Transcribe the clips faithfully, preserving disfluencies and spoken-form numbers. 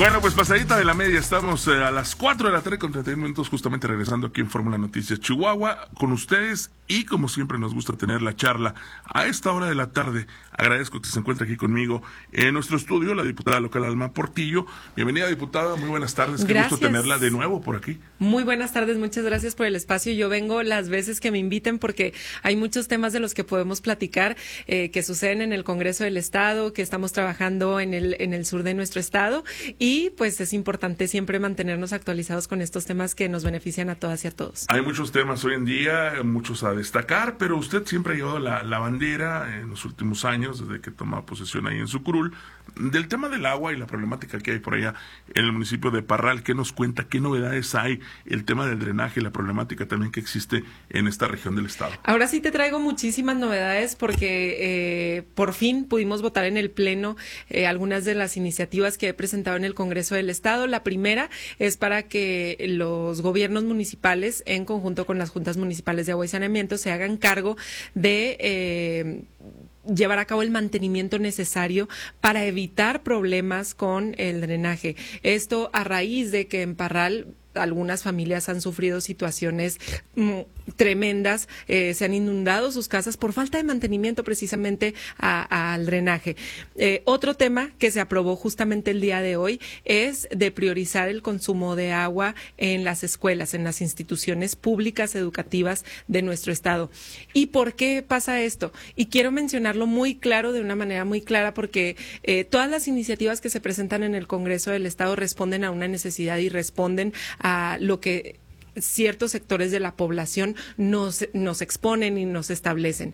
Bueno, pues pasadita de la media, estamos eh, a las cuatro de la tarde con treinta y uno minutos, justamente regresando aquí en Fórmula Noticias Chihuahua con ustedes, y como siempre nos gusta tener la charla a esta hora de la tarde. Agradezco que se encuentre aquí conmigo en nuestro estudio la diputada local Alma Portillo. Bienvenida, diputada, muy buenas tardes, qué gusto tenerla de nuevo por aquí. Muy buenas tardes, muchas gracias por el espacio. Yo vengo las veces que me inviten porque hay muchos temas de los que podemos platicar eh, que suceden en el Congreso del Estado, que estamos trabajando en el, en el sur de nuestro estado. Y pues es importante siempre mantenernos actualizados con estos temas que nos benefician a todas y a todos. Hay muchos temas hoy en día, muchos a destacar, pero usted siempre ha llevado la, la bandera en los últimos años, desde que toma posesión ahí en su curul, del tema del agua y la problemática que hay por allá en el municipio de Parral. ¿Qué nos cuenta? ¿Qué novedades hay? El tema del drenaje, la problemática también que existe en esta región del estado. Ahora sí te traigo muchísimas novedades porque eh, por fin pudimos votar en el Pleno eh, algunas de las iniciativas que he presentado en el Congreso del Estado. La primera es para que los gobiernos municipales, en conjunto con las juntas municipales de agua y saneamiento, se hagan cargo de eh, llevar a cabo el mantenimiento necesario para evitar problemas con el drenaje. Esto a raíz de que en Parral algunas familias han sufrido situaciones mm, tremendas, eh, se han inundado sus casas por falta de mantenimiento precisamente a, a, al drenaje. Eh, otro tema que se aprobó justamente el día de hoy es de priorizar el consumo de agua en las escuelas, en las instituciones públicas educativas de nuestro estado. ¿Y por qué pasa esto? Y quiero mencionarlo muy claro, de una manera muy clara, porque eh, todas las iniciativas que se presentan en el Congreso del Estado responden a una necesidad y responden a lo que ciertos sectores de la población nos, nos exponen y nos establecen.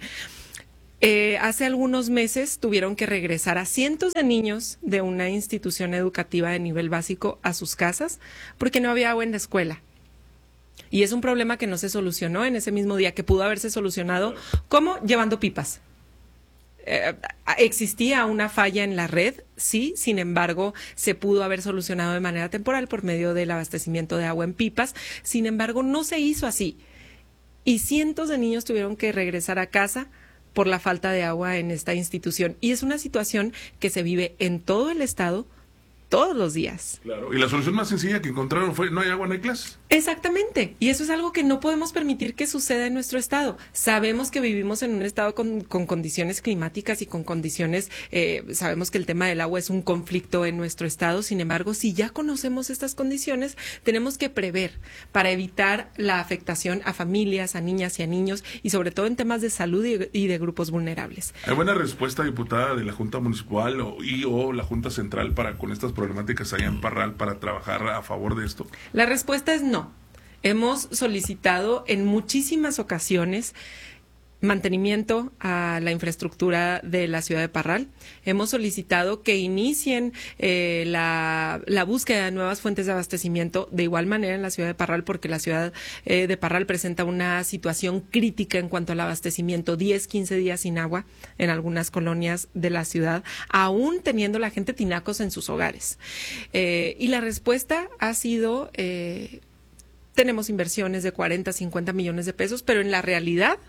Eh, hace algunos meses tuvieron que regresar a cientos de niños de una institución educativa de nivel básico a sus casas porque no había agua en la escuela. Y es un problema que no se solucionó en ese mismo día, que pudo haberse solucionado como llevando pipas. Eh, existía una falla en la red, sí, sin embargo, se pudo haber solucionado de manera temporal por medio del abastecimiento de agua en pipas. Sin embargo, no se hizo así. Y cientos de niños tuvieron que regresar a casa por la falta de agua en esta institución. Y es una situación que se vive en todo el estado todos los días. Claro. Y la solución más sencilla que encontraron fue: no hay agua, no hay clases. Exactamente. Y eso es algo que no podemos permitir que suceda en nuestro estado. Sabemos que vivimos en un estado con, con condiciones climáticas y con condiciones, eh, sabemos que el tema del agua es un conflicto en nuestro estado. Sin embargo, si ya conocemos estas condiciones, tenemos que prever para evitar la afectación a familias, a niñas y a niños, y sobre todo en temas de salud y, y de grupos vulnerables. ¿Hay buena respuesta, diputada, de la Junta Municipal o, y o la Junta Central para con estas problemáticas allá en Parral para trabajar a favor de esto? La respuesta es no. Hemos solicitado en muchísimas ocasiones mantenimiento a la infraestructura de la ciudad de Parral. Hemos solicitado que inicien eh, la, la búsqueda de nuevas fuentes de abastecimiento de igual manera en la ciudad de Parral, porque la ciudad eh, de Parral presenta una situación crítica en cuanto al abastecimiento, diez, quince días sin agua en algunas colonias de la ciudad, aún teniendo la gente tinacos en sus hogares. Eh, y la respuesta ha sido, eh, tenemos inversiones de cuarenta, cincuenta millones de pesos, pero en la realidad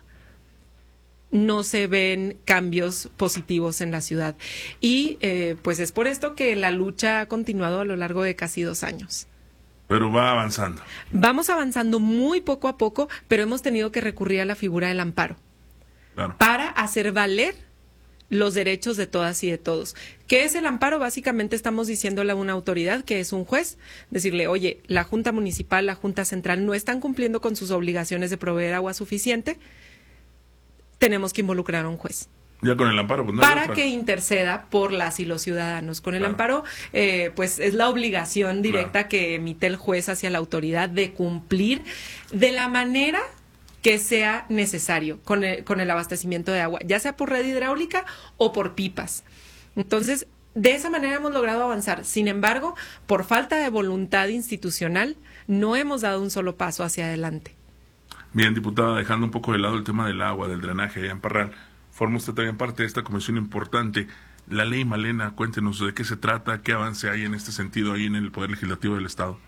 no se ven cambios positivos en la ciudad. Y eh, pues es por esto que la lucha ha continuado a lo largo de casi dos años. Pero va avanzando. Vamos avanzando muy poco a poco, pero hemos tenido que recurrir a la figura del amparo. Claro. Para hacer valer los derechos de todas y de todos. ¿Qué es el amparo? Básicamente estamos diciéndole a una autoridad, que es un juez, decirle: oye, la Junta Municipal, la Junta Central no están cumpliendo con sus obligaciones de proveer agua suficiente, tenemos que involucrar a un juez. Ya con el amparo, pues no. Para que interceda por las y los ciudadanos. Con el claro. amparo, eh, pues es la obligación directa claro. que emite el juez hacia la autoridad de cumplir de la manera que sea necesario con el, con el abastecimiento de agua, ya sea por red hidráulica o por pipas. Entonces, de esa manera hemos logrado avanzar. Sin embargo, por falta de voluntad institucional, no hemos dado un solo paso hacia adelante. Bien, diputada, dejando un poco de lado el tema del agua, del drenaje allá en Parral, forma usted también parte de esta comisión importante. La ley Malena, cuéntenos de qué se trata, qué avance hay en este sentido ahí en el Poder Legislativo del Estado.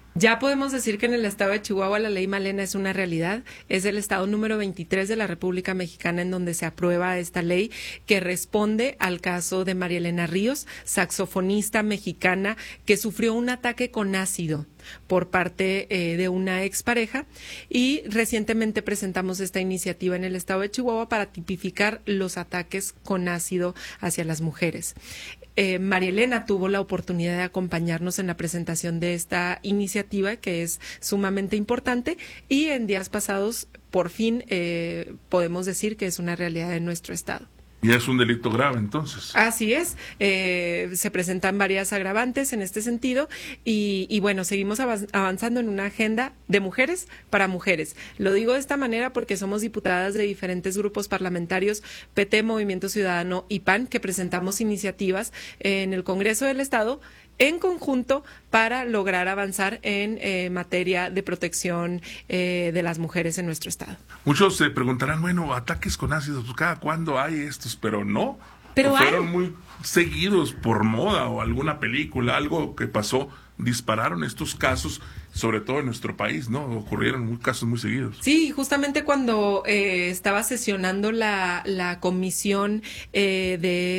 Ya podemos decir que en el estado de Chihuahua la ley Malena es una realidad. Es el estado número veintitrés de la República Mexicana en donde se aprueba esta ley que responde al caso de María Elena Ríos, saxofonista mexicana que sufrió un ataque con ácido por parte eh, de una expareja, y recientemente presentamos esta iniciativa en el estado de Chihuahua para tipificar los ataques con ácido hacia las mujeres. Eh, María Elena tuvo la oportunidad de acompañarnos en la presentación de esta iniciativa, que es sumamente importante, y en días pasados por fin eh, podemos decir que es una realidad en nuestro estado. Y es un delito grave, entonces. Así es, eh, se presentan varias agravantes en este sentido y, y bueno, seguimos avanzando en una agenda de mujeres para mujeres. Lo digo de esta manera porque somos diputadas de diferentes grupos parlamentarios, P T, Movimiento Ciudadano y P A N, que presentamos iniciativas en el Congreso del Estado en conjunto para lograr avanzar en eh, materia de protección eh, de las mujeres en nuestro estado. Muchos se preguntarán, bueno, ataques con ácidos, pues cada cuándo hay estos, pero no. Pero fueron hay... muy seguidos por moda o alguna película, algo que pasó, dispararon estos casos, sobre todo en nuestro país, ¿no? Ocurrieron muy, casos muy seguidos. Sí, justamente cuando eh, estaba sesionando la, la Comisión eh,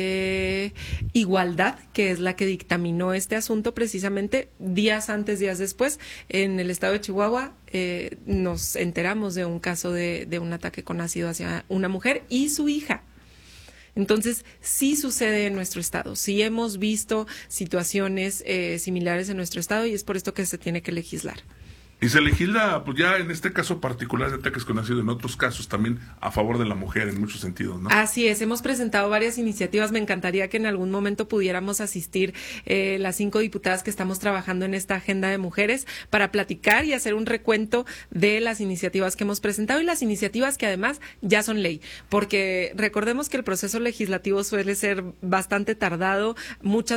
de Igualdad, que es la que dictaminó este asunto, precisamente días antes, días después, en el estado de Chihuahua, eh, nos enteramos de un caso de, de un ataque con ácido hacia una mujer y su hija. Entonces, sí sucede en nuestro estado, sí hemos visto situaciones eh, similares en nuestro estado y es por esto que se tiene que legislar. Y se legisla, pues ya en este caso particular de ataques con ácido, en otros casos también a favor de la mujer en muchos sentidos, ¿no? Así es, hemos presentado varias iniciativas. Me encantaría que en algún momento pudiéramos asistir eh, las cinco diputadas que estamos trabajando en esta agenda de mujeres para platicar y hacer un recuento de las iniciativas que hemos presentado y las iniciativas que además ya son ley, porque recordemos que el proceso legislativo suele ser bastante tardado, muchas